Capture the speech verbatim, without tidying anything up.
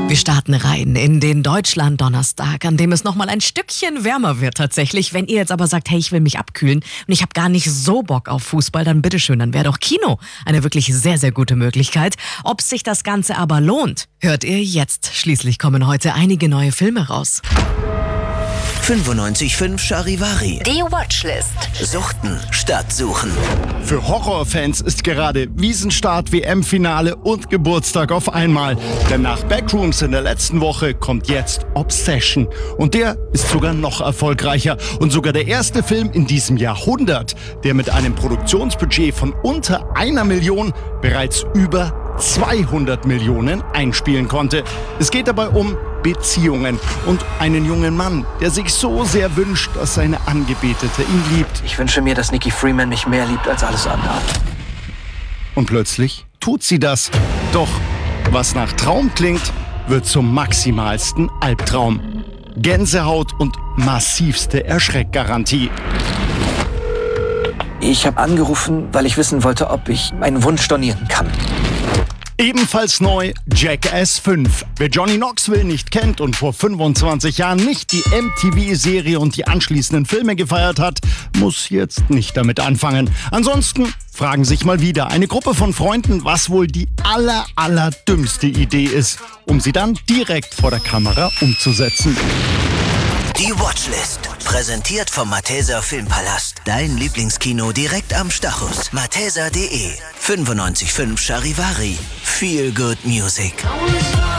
Wir starten rein in den Deutschland-Donnerstag, an dem es nochmal ein Stückchen wärmer wird tatsächlich. Wenn ihr jetzt aber sagt, hey, ich will mich abkühlen und ich habe gar nicht so Bock auf Fußball, dann bitteschön, dann wäre doch Kino eine wirklich sehr, sehr gute Möglichkeit. Ob sich das Ganze aber lohnt, hört ihr jetzt. Schließlich kommen heute einige neue Filme raus. fünfundneunzig Komma fünf Charivari. Die Watchlist. Suchten statt Suchen. Für Horrorfans ist gerade Wiesenstart, W M-Finale und Geburtstag auf einmal. Denn nach Backrooms in der letzten Woche kommt jetzt Obsession. Und der ist sogar noch erfolgreicher. Und sogar der erste Film in diesem Jahrhundert, der mit einem Produktionsbudget von unter einer Million bereits über zweihundert Millionen einspielen konnte. Es geht dabei um Beziehungen und einen jungen Mann, der sich so sehr wünscht, dass seine Angebetete ihn liebt. Ich wünsche mir, dass Nikki Freeman mich mehr liebt als alles andere. Und plötzlich tut sie das. Doch was nach Traum klingt, wird zum maximalsten Albtraum. Gänsehaut und massivste Erschreckgarantie. Ich habe angerufen, weil ich wissen wollte, ob ich meinen Wunsch stornieren kann. Ebenfalls neu Jackass fünf. Wer Johnny Knoxville nicht kennt und vor fünfundzwanzig Jahren nicht die M T V-Serie und die anschließenden Filme gefeiert hat, muss jetzt nicht damit anfangen. Ansonsten fragen sich mal wieder eine Gruppe von Freunden, was wohl die aller, aller dümmste Idee ist, um sie dann direkt vor der Kamera umzusetzen. Die Watchlist. Präsentiert vom Malteser Filmpalast. Dein Lieblingskino direkt am Stachus. malteser punkt de. fünfundneunzig Komma fünf Charivari. Feel good music.